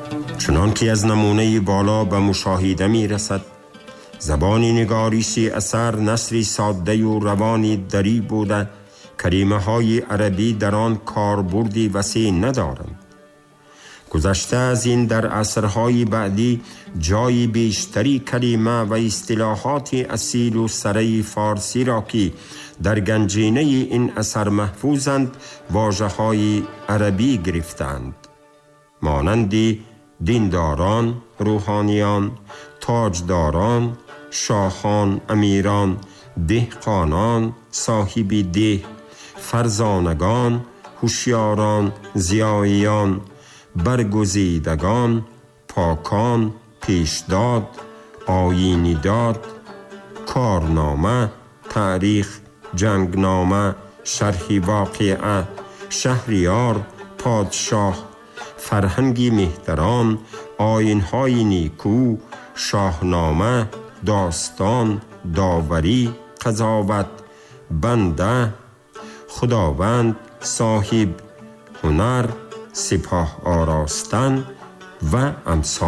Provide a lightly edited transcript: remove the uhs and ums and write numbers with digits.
چنان که از نمونه بالا به مشاهده می رسد، زبانی نگاریسی اثر نثری ساده و روانی دری بوده، کلمه های عربی در آن کاربردی وسیع ندارند. گذشته از این در عصرهای بعدی جای بیشتری کلمه و اصطلاحات اصیل و سره فارسی را که در گنجینه این اثر محفوظند واژه‌های عربی گرفتند، مانند دینداران، روحانیان، تاجداران، شاهان، امیران، دهقانان، صاحب ده، فرزانگان، هوشیاران، ضیاییان، برگزیدگان، پاکان، پیشداد، آیینی داد، کارنامه، تاریخ، جنگنامه، شرح واقعه، شهریار، پادشاه، فرهنگی مهتران، آیین‌های نیکو، شاهنامه، داستان، داوری، قضاوت، بنده، خداوند، صاحب، هنر، سپاه آراستن و امثال.